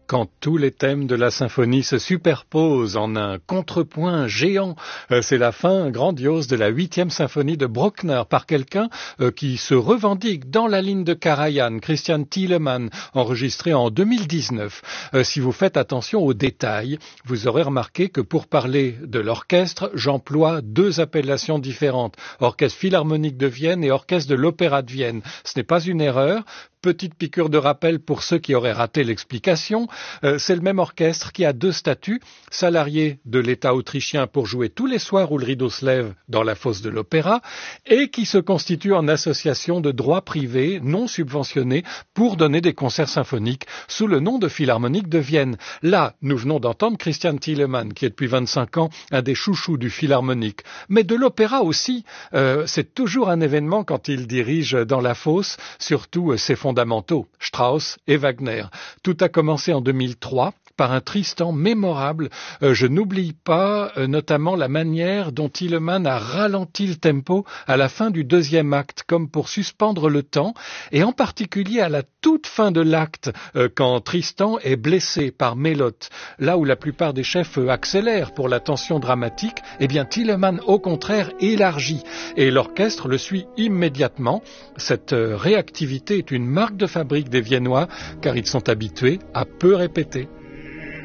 Quand tous les thèmes de la symphonie se superposent en un contrepoint géant, c'est la fin grandiose de la 8e symphonie de Bruckner par quelqu'un qui se revendique dans la ligne de Karajan, Christian Thielemann, enregistré en 2019. Si vous faites attention aux détails, vous aurez remarqué que pour parler de l'orchestre, j'emploie deux appellations différentes, Orchestre Philharmonique de Vienne et Orchestre de l'Opéra de Vienne. Ce n'est pas une erreur. Petite piqûre de rappel pour ceux qui auraient raté l'explication, c'est le même orchestre qui a deux statuts, salarié de l'État autrichien pour jouer tous les soirs où le rideau se lève dans la fosse de l'opéra, et qui se constitue en association de droit privé non subventionné pour donner des concerts symphoniques sous le nom de Philharmonique de Vienne. Là, nous venons d'entendre Christian Thielemann, qui est depuis 25 ans un des chouchous du Philharmonique. Mais de l'opéra aussi, c'est toujours un événement quand il dirige dans la fosse, surtout ses fondamentaux, Strauss et Wagner. Tout a commencé en 2003 par un Tristan mémorable. Je n'oublie pas notamment la manière dont Thielemann a ralenti le tempo à la fin du deuxième acte, comme pour suspendre le temps, et en particulier à la toute fin de l'acte, quand Tristan est blessé par Mélotte. Là où la plupart des chefs accélèrent pour la tension dramatique, eh bien Thielemann au contraire élargit, et l'orchestre le suit immédiatement. Cette réactivité est une marque de fabrique des Viennois, car ils sont habitués à peu répéter.